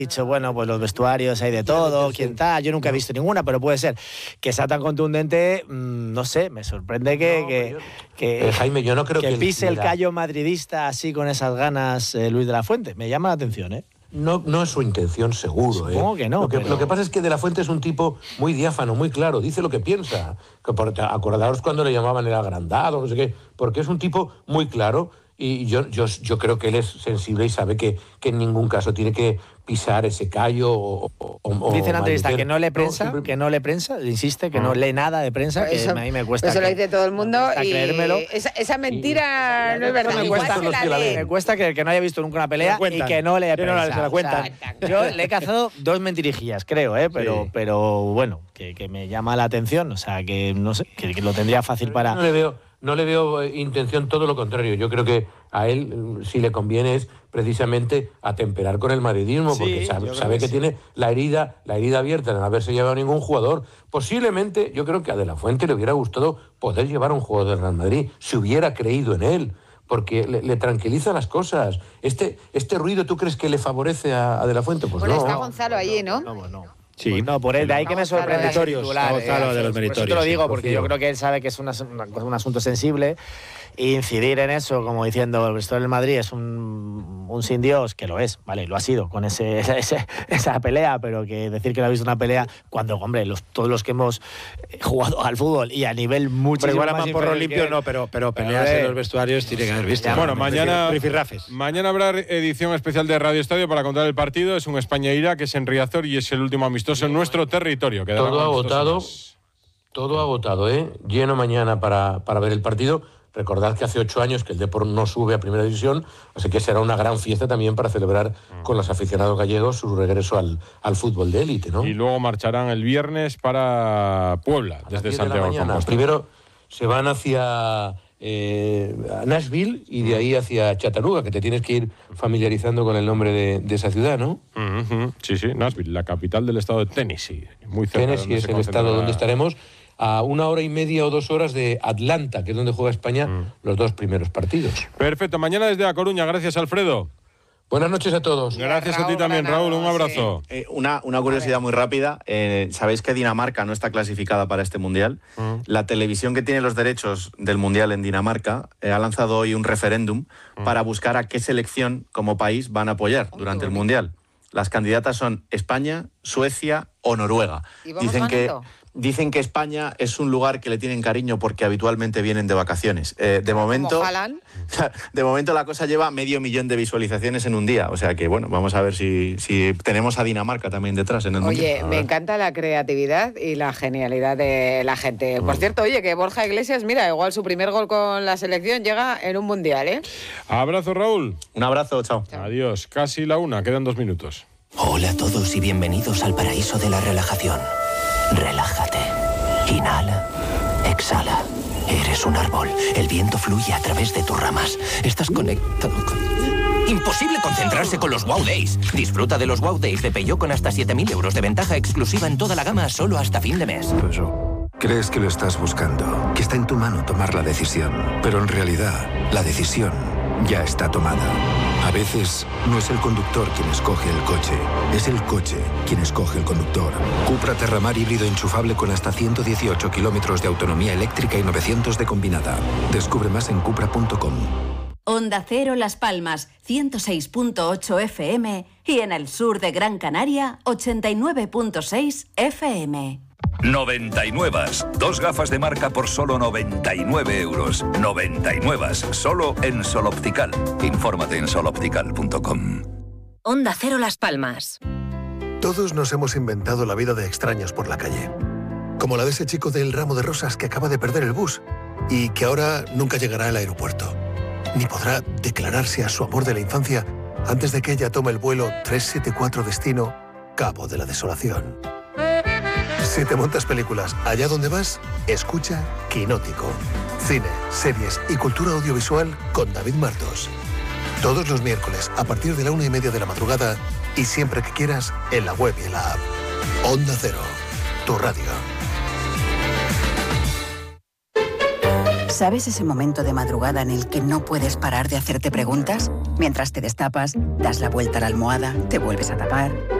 dicho, bueno, pues los vestuarios hay de todo, quién tal, yo nunca he visto ninguna, pero puede ser que sea tan contundente, no sé, me sorprende que Jaime, yo no creo que pise el callo madridista así con esas ganas Luis de la Fuente, me llama la atención, ¿eh? No es su intención, seguro. Supongo que no. Lo que pasa es que De la Fuente es un tipo muy diáfano, muy claro, dice lo que piensa. Acordaos cuando le llamaban el agrandado, no sé qué, porque es un tipo muy claro y yo creo que él es sensible y sabe que en ningún caso tiene que pisar ese callo dice en la entrevista que no lee prensa, insiste que no lee nada de prensa, que eso, a mí me cuesta. Eso lo dice todo el mundo y creérmelo. Esa mentira no es verdad. Me cuesta que no haya visto nunca una pelea y que no lea prensa. Se la cuentan. O sea, yo le he cazado 2 mentirijillas, creo, pero bueno, que me llama la atención, o sea, que no sé, que lo tendría fácil para... No le veo intención, todo lo contrario. Yo creo que a él, si le conviene, es precisamente atemperar con el madridismo, porque sabe que tiene la herida abierta de no haberse llevado ningún jugador. Posiblemente, yo creo que a De la Fuente le hubiera gustado poder llevar a un jugador del Real Madrid, si hubiera creído en él, porque le tranquiliza las cosas. Este ruido, ¿tú crees que le favorece a De la Fuente? Pues bueno, no. está Gonzalo allí, ¿no? No. Sí. Pues no, por él, de ahí que me sorprende el titular. De los meritorios. Por eso te lo digo, porque yo creo que él sabe que es un asunto sensible, e incidir en eso, como diciendo el vestuario del Madrid es un sin Dios, que lo es, vale, lo ha sido con esa pelea, pero que decir que no ha visto una pelea cuando, hombre, todos los que hemos jugado al fútbol y a nivel muchísimo igual más a porro limpio no, pero peleas en los vestuarios tiene que haber visto. Bueno, mañana habrá edición especial de Radio Estadio para contar el partido. Es un España-Irak, que es en Riazor y es el último amistoso en nuestro territorio. Todo agotado, lleno mañana para ver el partido. Recordad que hace 8 años que el Depor no sube a Primera División, así que será una gran fiesta también para celebrar con los aficionados gallegos su regreso al fútbol de élite, ¿no? Y luego marcharán el viernes para Puebla, desde Santiago de Compostela. Primero se van hacia Nashville y de ahí hacia Chattanooga, que te tienes que ir familiarizando con el nombre de esa ciudad, ¿no? Sí, Nashville, la capital del estado de Tennessee. Muy cerca. Tennessee es el estado donde estaremos, a 1 hora y media o 2 horas de Atlanta, que es donde juega España los 2 primeros partidos. Perfecto, mañana desde A Coruña. Gracias, Alfredo. Buenas noches a todos. Gracias a ti también, Raúl. Un abrazo. Una curiosidad muy rápida. ¿Sabéis que Dinamarca no está clasificada para este Mundial? La televisión que tiene los derechos del Mundial en Dinamarca ha lanzado hoy un referéndum para buscar a qué selección como país van a apoyar durante el Mundial. Las candidatas son España, Suecia o Noruega. Dicen que España es un lugar que le tienen cariño porque habitualmente vienen de vacaciones. De momento la cosa lleva 500.000 de visualizaciones en un día. O sea que, bueno, vamos a ver si tenemos a Dinamarca también detrás en el Mundial. Oye, me encanta la creatividad y la genialidad de la gente. Por cierto, oye, que Borja Iglesias, mira, igual su primer gol con la selección llega en un Mundial, ¿eh? Abrazo, Raúl. Un abrazo, chao. Adiós. Casi la 1, quedan 2 minutos. Hola a todos y bienvenidos al paraíso de la relajación. Relájate. Inhala. Exhala. Eres un árbol. El viento fluye a través de tus ramas. Estás conectado con... Imposible concentrarse con los Wow Days. Disfruta de los Wow Days de Peugeot con hasta 7.000 euros de ventaja exclusiva en toda la gama solo hasta fin de mes. Crees que lo estás buscando, que está en tu mano tomar la decisión, pero en realidad la decisión ya está tomada. A veces no es el conductor quien escoge el coche, es el coche quien escoge el conductor. Cupra Terramar híbrido enchufable con hasta 118 kilómetros de autonomía eléctrica y 900 de combinada. Descubre más en cupra.com. Onda Cero Las Palmas, 106.8 FM y en el sur de Gran Canaria, 89.6 FM. 99. 2 gafas de marca por solo 99 euros. 99. Solo en Sol Optical. Infórmate en soloptical.com. Onda Cero Las Palmas. Todos nos hemos inventado la vida de extraños por la calle. Como la de ese chico del ramo de rosas que acaba de perder el bus y que ahora nunca llegará al aeropuerto. Ni podrá declararse a su amor de la infancia antes de que ella tome el vuelo 374 destino Cabo de la Desolación. Si te montas películas allá donde vas, escucha Quinótico. Cine, series y cultura audiovisual con David Martos. Todos los miércoles a partir de la 1:30 de la madrugada y siempre que quieras en la web y en la app. Onda Cero, tu radio. ¿Sabes ese momento de madrugada en el que no puedes parar de hacerte preguntas? Mientras te destapas, das la vuelta a la almohada, te vuelves a tapar.